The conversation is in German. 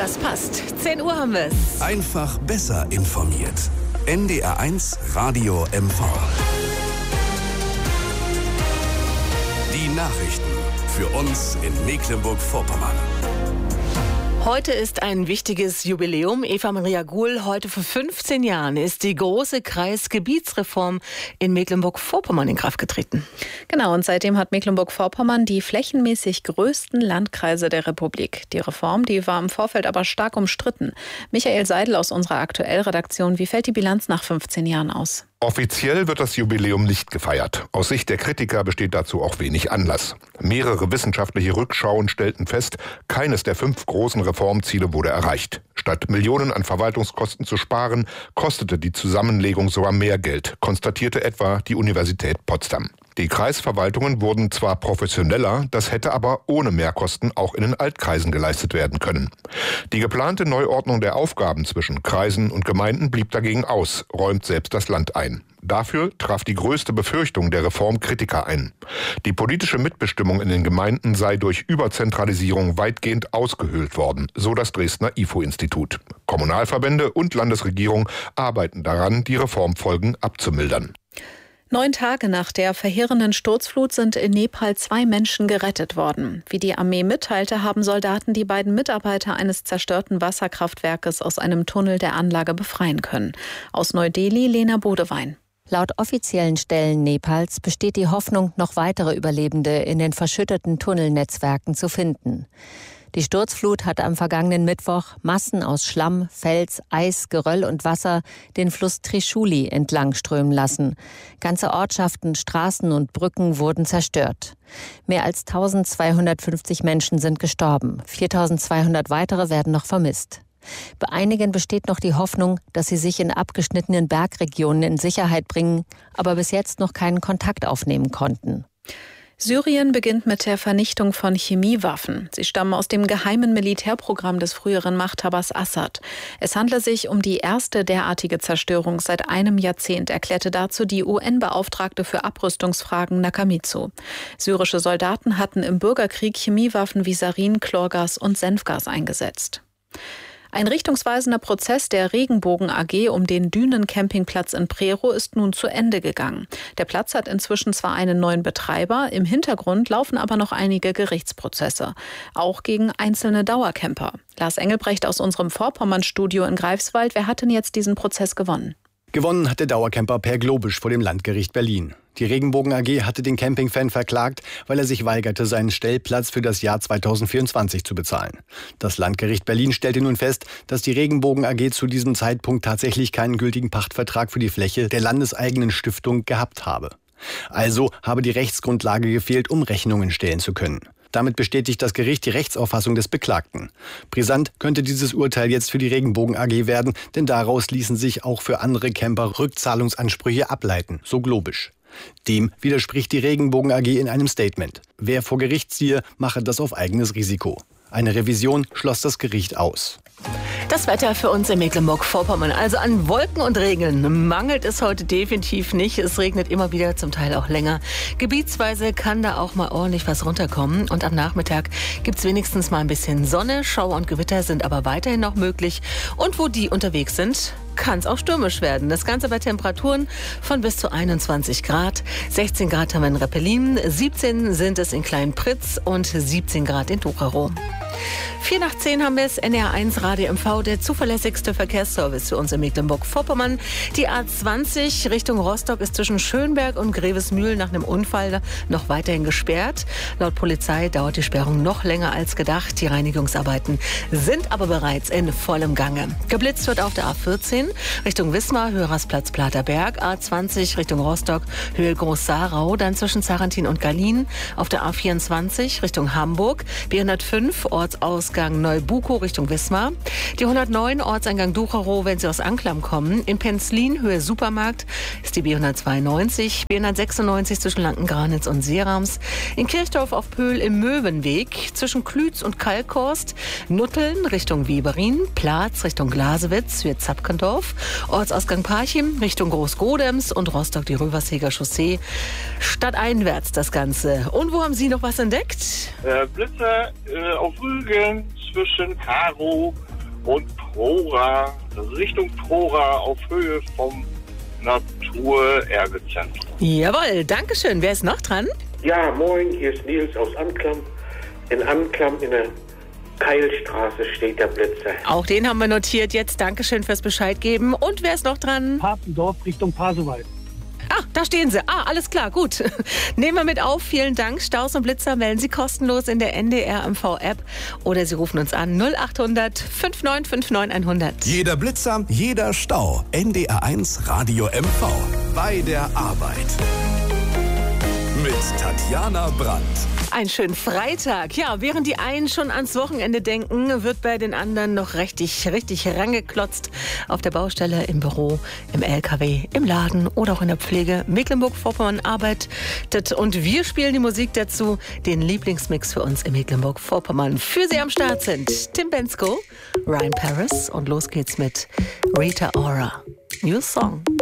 Das passt. 10 Uhr haben wir es. Einfach besser informiert. NDR1 Radio MV. Die Nachrichten für uns in Mecklenburg-Vorpommern. Heute ist ein wichtiges Jubiläum. Eva Maria Guhl, heute vor 15 Jahren ist die große Kreisgebietsreform in Mecklenburg-Vorpommern in Kraft getreten. Genau, und seitdem hat Mecklenburg-Vorpommern die flächenmäßig größten Landkreise der Republik. Die Reform, die war im Vorfeld aber stark umstritten. Michael Seidel aus unserer Aktuell-Redaktion, wie fällt die Bilanz nach 15 Jahren aus? Offiziell wird das Jubiläum nicht gefeiert. Aus Sicht der Kritiker besteht dazu auch wenig Anlass. Mehrere wissenschaftliche Rückschauen stellten fest, keines der 5 großen Reformziele wurde erreicht. Statt Millionen an Verwaltungskosten zu sparen, kostete die Zusammenlegung sogar mehr Geld, konstatierte etwa die Universität Potsdam. Die Kreisverwaltungen wurden zwar professioneller, das hätte aber ohne Mehrkosten auch in den Altkreisen geleistet werden können. Die geplante Neuordnung der Aufgaben zwischen Kreisen und Gemeinden blieb dagegen aus, räumt selbst das Land ein. Dafür traf die größte Befürchtung der Reform Kritiker ein. Die politische Mitbestimmung in den Gemeinden sei durch Überzentralisierung weitgehend ausgehöhlt worden, so das Dresdner IFO-Institut. Kommunalverbände und Landesregierung arbeiten daran, die Reformfolgen abzumildern. 9 Tage nach der verheerenden Sturzflut sind in Nepal 2 Menschen gerettet worden. Wie die Armee mitteilte, haben Soldaten die beiden Mitarbeiter eines zerstörten Wasserkraftwerkes aus einem Tunnel der Anlage befreien können. Aus Neu-Delhi, Lena Bodewein. Laut offiziellen Stellen Nepals besteht die Hoffnung, noch weitere Überlebende in den verschütteten Tunnelnetzwerken zu finden. Die Sturzflut hat am vergangenen Mittwoch Massen aus Schlamm, Fels, Eis, Geröll und Wasser den Fluss Trishuli entlangströmen lassen. Ganze Ortschaften, Straßen und Brücken wurden zerstört. Mehr als 1250 Menschen sind gestorben. 4200 weitere werden noch vermisst. Bei einigen besteht noch die Hoffnung, dass sie sich in abgeschnittenen Bergregionen in Sicherheit bringen, aber bis jetzt noch keinen Kontakt aufnehmen konnten. Syrien beginnt mit der Vernichtung von Chemiewaffen. Sie stammen aus dem geheimen Militärprogramm des früheren Machthabers Assad. Es handle sich um die erste derartige Zerstörung seit einem Jahrzehnt, erklärte dazu die UN-Beauftragte für Abrüstungsfragen Nakamitsu. Syrische Soldaten hatten im Bürgerkrieg Chemiewaffen wie Sarin, Chlorgas und Senfgas eingesetzt. Ein richtungsweisender Prozess der Regenbogen AG um den Dünencampingplatz in Prerow ist nun zu Ende gegangen. Der Platz hat inzwischen zwar einen neuen Betreiber, im Hintergrund laufen aber noch einige Gerichtsprozesse. Auch gegen einzelne Dauercamper. Lars Engelbrecht aus unserem Vorpommern-Studio in Greifswald. Wer hat denn jetzt diesen Prozess gewonnen? Gewonnen hat der Dauercamper Per Globisch vor dem Landgericht Berlin. Die Regenbogen AG hatte den Campingfan verklagt, weil er sich weigerte, seinen Stellplatz für das Jahr 2024 zu bezahlen. Das Landgericht Berlin stellte nun fest, dass die Regenbogen AG zu diesem Zeitpunkt tatsächlich keinen gültigen Pachtvertrag für die Fläche der landeseigenen Stiftung gehabt habe. Also habe die Rechtsgrundlage gefehlt, um Rechnungen stellen zu können. Damit bestätigt das Gericht die Rechtsauffassung des Beklagten. Brisant könnte dieses Urteil jetzt für die Regenbogen AG werden, denn daraus ließen sich auch für andere Camper Rückzahlungsansprüche ableiten, so Globisch. Dem widerspricht die Regenbogen AG in einem Statement. Wer vor Gericht ziehe, mache das auf eigenes Risiko. Eine Revision schloss das Gericht aus. Das Wetter für uns in Mecklenburg-Vorpommern. Also an Wolken und Regeln mangelt es heute definitiv nicht. Es regnet immer wieder, zum Teil auch länger. Gebietsweise kann da auch mal ordentlich was runterkommen. Und am Nachmittag gibt es wenigstens mal ein bisschen Sonne. Schauer und Gewitter sind aber weiterhin noch möglich. Und wo die unterwegs sind, kann es auch stürmisch werden. Das Ganze bei Temperaturen von bis zu 21 Grad. 16 Grad haben wir in Repellin, 17 sind es in Kleinpritz und 17 Grad in Ducherow. 9:04 haben wir es, NDR1 Radio MV, der zuverlässigste Verkehrsservice für uns in Mecklenburg-Vorpommern. Die A20 Richtung Rostock ist zwischen Schönberg und Grevesmühl nach einem Unfall noch weiterhin gesperrt. Laut Polizei dauert die Sperrung noch länger als gedacht. Die Reinigungsarbeiten sind aber bereits in vollem Gange. Geblitzt wird auf der A14 Richtung Wismar, Höhersplatz Platerberg, A20 Richtung Rostock, Höhe Groß-Sarau, dann zwischen Zarantin und Galin, auf der A24 Richtung Hamburg, B105 Ortsausgang Neubukow Richtung Wismar, die 109 Ortseingang Ducherow, wenn Sie aus Anklam kommen, in Penzlin Höhe Supermarkt ist die B192, B196 zwischen Lanken-Granitz und Seerams, in Kirchdorf auf Pöhl im Möwenweg, zwischen Klütz und Kalkhorst, Nutteln Richtung Weberin, Platz Richtung Glasewitz, Höhe Zapkendorf, Ortsausgang Parchim Richtung Großgodems und Rostock die Röversheger Chaussee, stadteinwärts das Ganze. Und wo haben Sie noch was entdeckt? Blitzer auf Rügen zwischen Karo und Prora, Richtung Prora auf Höhe vom Naturergezentrum. Jawohl, dankeschön. Wer ist noch dran? Ja, moin, hier ist Nils aus Anklam. In Anklam in der Keilstraße steht der Blitzer. Auch den haben wir notiert jetzt. Dankeschön fürs Bescheid geben. Und wer ist noch dran? Papendorf Richtung Pasewalk. Ah, da stehen sie. Ah, alles klar, gut. Nehmen wir mit auf. Vielen Dank. Staus und Blitzer melden Sie kostenlos in der NDR MV-App oder Sie rufen uns an 0800 5959 100. Jeder Blitzer, jeder Stau. NDR1 Radio MV. Bei der Arbeit. Mit Tatjana Brandt. Einen schönen Freitag. Ja, während die einen schon ans Wochenende denken, wird bei den anderen noch richtig rangeklotzt. Auf der Baustelle, im Büro, im LKW, im Laden oder auch in der Pflege. Mecklenburg-Vorpommern arbeitet und wir spielen die Musik dazu. Den Lieblingsmix für uns in Mecklenburg-Vorpommern. Für Sie am Start sind Tim Bensko, Ryan Paris und los geht's mit Rita Ora. New Song.